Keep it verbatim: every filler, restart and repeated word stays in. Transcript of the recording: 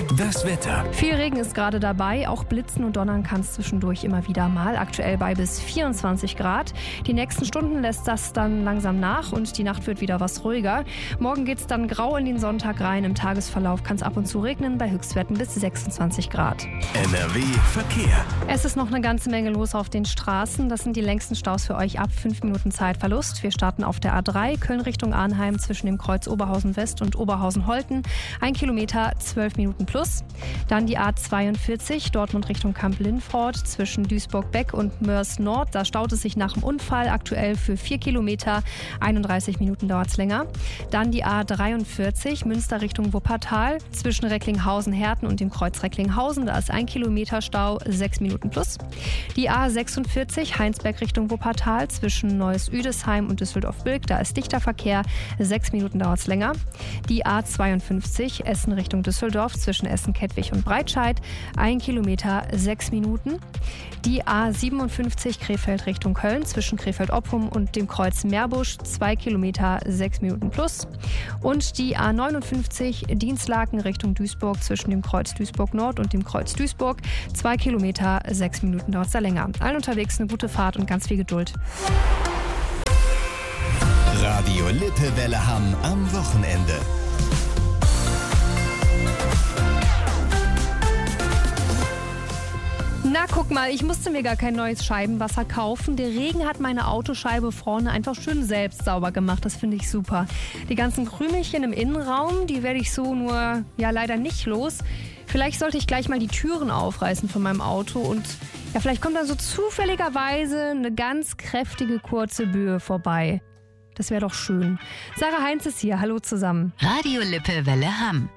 Das Wetter. Viel Regen ist gerade dabei, auch Blitzen und Donnern kann es zwischendurch immer wieder mal. Aktuell bei bis vierundzwanzig Grad. Die nächsten Stunden lässt das dann langsam nach und die Nacht wird wieder was ruhiger. Morgen geht es dann grau in den Sonntag rein. Im Tagesverlauf kann es ab und zu regnen, bei Höchstwerten bis sechsundzwanzig Grad. N R W Verkehr. Es ist noch eine ganze Menge los auf den Straßen. Das sind die längsten Staus für euch ab fünf Minuten Zeitverlust. Wir starten auf der A drei, Köln Richtung Arnheim zwischen dem Kreuz Oberhausen West und Oberhausen-Holten. Ein Kilometer, zwölf Minuten plus. Dann die A zweiundvierzig, Dortmund Richtung Kamp-Lindfort zwischen Duisburg-Beck und Mörs Nord. Da staut es sich nach dem Unfall aktuell für vier Kilometer, einunddreißig Minuten dauert es länger. Dann die A dreiundvierzig, Münster Richtung Wuppertal zwischen Recklinghausen-Herten und dem Kreuz Recklinghausen. Da ist ein Kilometer Stau, sechs Minuten plus. Die A sechsundvierzig, Heinsberg Richtung Wuppertal zwischen Neues-Üdesheim und Düsseldorf-Bilk. Da ist dichter Verkehr, sechs Minuten dauert es länger. Die A zweiundfünfzig, Essen Richtung Düsseldorf zwischen Essen-Kettwig und Breitscheid. Ein Kilometer, sechs Minuten. Die A siebenundfünfzig, Krefeld Richtung Köln zwischen Krefeld-Oppum und dem Kreuz Meerbusch. Zwei Kilometer, sechs Minuten plus. Und die A neunundfünfzig, Dienstlaken Richtung Duisburg zwischen dem Kreuz Duisburg-Nord und dem Kreuz Duisburg. Zwei Kilometer, sechs Minuten dauert es da länger. Allen unterwegs eine gute Fahrt und ganz viel Geduld. Radio Lippewelle Hamm am Wochenende. Na, guck mal, ich musste mir gar kein neues Scheibenwasser kaufen. Der Regen hat meine Autoscheibe vorne einfach schön selbst sauber gemacht. Das finde ich super. Die ganzen Krümelchen im Innenraum, die werde ich so nur, ja, leider nicht los. Vielleicht sollte ich gleich mal die Türen aufreißen von meinem Auto und ja, vielleicht kommt da so zufälligerweise eine ganz kräftige kurze Böe vorbei. Das wäre doch schön. Sarah Heinz ist hier. Hallo zusammen. Radio Lippewelle Hamm.